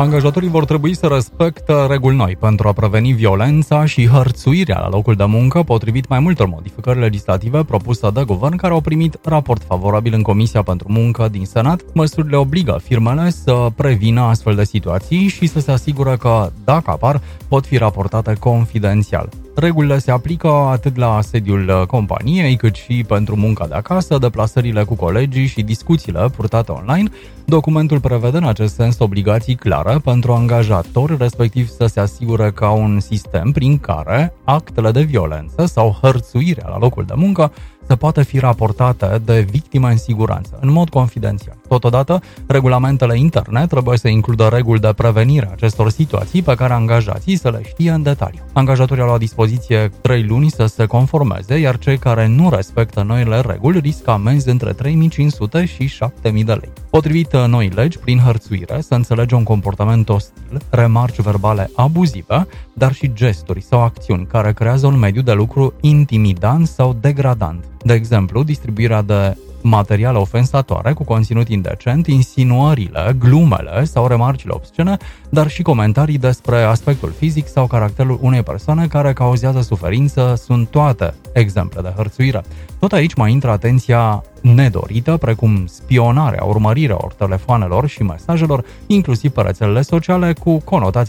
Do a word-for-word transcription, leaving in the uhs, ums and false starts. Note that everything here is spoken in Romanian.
Angajatorii vor trebui să respectă reguli noi pentru a preveni violența și hărțuirea la locul de muncă, potrivit mai multor modificări legislative propuse de guvern, care au primit raport favorabil în Comisia pentru Muncă din Senat. Măsurile obligă firmele să prevină astfel de situații și să se asigure că, dacă apar, pot fi raportate confidențial. Regulile se aplică atât la sediul companiei, cât și pentru munca de acasă, deplasările cu colegii și discuțiile purtate online. Documentul prevede în acest sens obligații clare pentru angajatori, respectiv să se asigure că au un sistem prin care actele de violență sau hărțuirea la locul de muncă să poată fi raportate de victime în siguranță, în mod confidențial. Totodată, regulamentele interne trebuie să includă reguli de prevenire a acestor situații pe care angajații să le știe în detaliu. Angajatorii au la dispoziție trei luni să se conformeze, iar cei care nu respectă noile reguli riscă amenzi între trei mii cinci sute și șapte mii de lei. Potrivit noii legi, prin hărțuire se înțelege un comportament ostil, remarci verbale abuzive, dar și gesturi sau acțiuni care creează un mediu de lucru intimidant sau degradant. De exemplu, distribuirea de materiale ofensatoare cu conținut indecent, insinuările, glumele sau remarcile obscene, dar și comentarii despre aspectul fizic sau caracterul unei persoane care cauzează suferință sunt toate exemple de hărțuire. Tot aici mai intră atenția nedorită, precum spionarea, urmărirea ori telefoanelor și mesajelor, inclusiv pe rețelele sociale, cu conotații